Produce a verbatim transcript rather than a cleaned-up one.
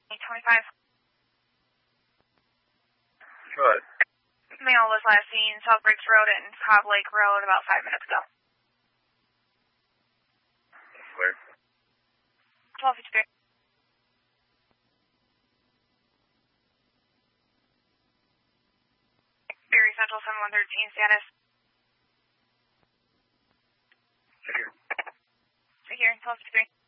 twenty-five. Good. Male was last seen South Breaks Road and Cobb Lake Road about five minutes ago. Where? twelve fifty-three. Berry Central seven one thirteen status. Secure. Secure, twelve fifty-three.